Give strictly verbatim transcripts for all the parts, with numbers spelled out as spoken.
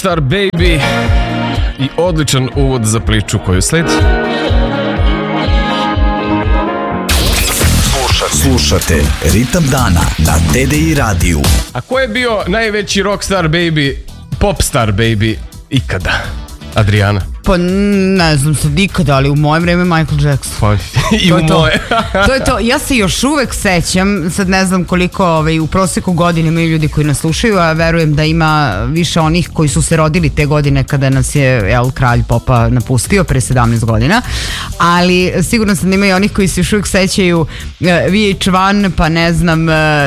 Star Baby i odličan uvod za priču koju sledi. Slušate Ritam dana na T D I radiju. A ko je bio najveći rockstar baby, popstar baby ikada? Adriana? Pa ne znam sad ikada, ali u moje vreme Michael Jackson. Pa, i to u to. moje. To je to. Ja se još uvek sećam, sad ne znam koliko ovaj, u proseku godine imaju ljudi koji nas slušaju, a verujem da ima više onih koji su se rodili te godine kada nas je el, kralj popa napustio pre sedamnaest godina, ali sigurno sam da ima i onih koji se još uvek sećaju V H jedan, pa ne znam,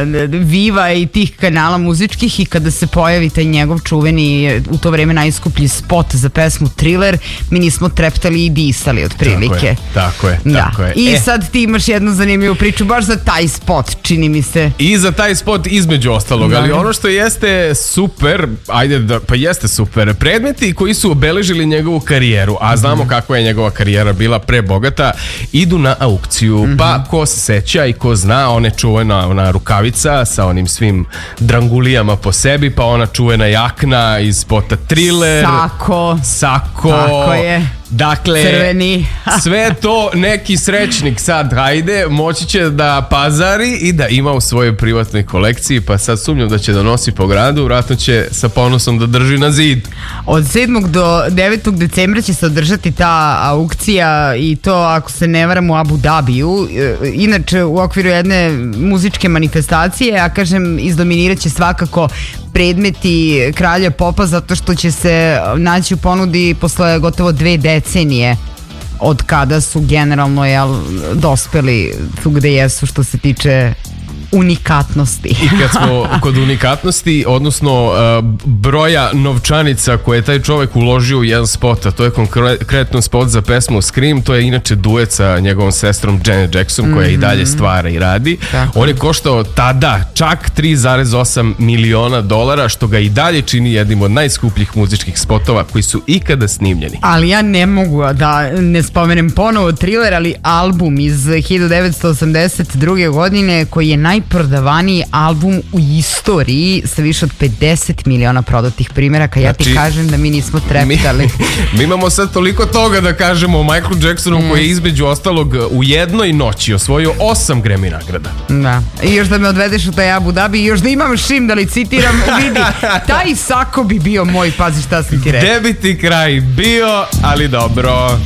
Viva i tih kanala muzičkih, i kada se pojavi taj njegov čuveni, u to vreme najskuplji spot za pesmu Thriller, mi nismo treptali i disali otprilike. Tako je, tako je, da. tako je. I e. sad ti imaš jednu zanimljivu priču baš za taj spot, čini mi se. I za taj spot između ostalog, da. Ali ono što jeste super, ajde da, pa jeste super, predmeti koji su obeležili njegovu karijeru, a znamo mm-hmm. kakva je njegova karijera bila prebogata, idu na aukciju, mm-hmm. pa ko se seća i ko zna, ona čuvena ona rukavica sa onim svim drangulijama po sebi, pa ona čuvena jakna iz spota Thriller. Sako. Sako. Tako je. Dakle, crveni. sve to neki srećnik sad, hajde, moći će da pazari i da ima u svojoj privatnoj kolekciji, pa sad sumnjam da će da nosi po gradu, vratno će sa ponosom da drži na zid. Od sedmog do devetog decembra će se održati ta aukcija, i to, ako se ne varam, u Abu Dabiju. Inače, u okviru jedne muzičke manifestacije, a kažem, izdominirat će svakako predmeti kralja popa, zato što će se naći u ponudi posle gotovo dve decenije od kada su generalno jel, dospeli tu gde jesu što se tiče unikatnosti. I kad smo kod unikatnosti, odnosno uh, broja novčanica koje je taj čovjek uložio u jedan spot, a to je konkretno spot za pesmu Scream, to je inače duet sa njegovom sestrom Janet Jackson, koja mm-hmm. i dalje stvara i radi. Tako. On je koštao tada čak tri zarez osam miliona dolara, što ga i dalje čini jednim od najskupljih muzičkih spotova koji su ikada snimljeni. Ali ja ne mogu da ne spomenem ponovo Thriller, ali album iz hiljadu devetsto osamdeset druge godine koji je naj prodavaniji album u istoriji sa više od pedeset miliona prodatih primjeraka. Ja znači, ti kažem da mi nismo treptali. Mi, mi imamo sad toliko toga da kažemo o Michaelu Jacksonu, mm. koji je između ostalog u jednoj noći osvojio osam Grammy nagrada. Da. I još da me odvedeš u taj Abu Dhabi i još da imam šim da li citiram, vidi, taj sako bi bio moj, pazi šta sam ti rekao. Gde bi ti kraj bio, ali dobro.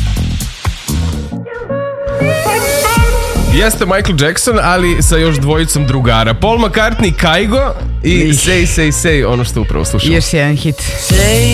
Jeste Michael Jackson, ali sa još dvojicom drugara. Paul McCartney, Kygo i Say, Say, Say, ono što upravo slušamo. Još jedan hit.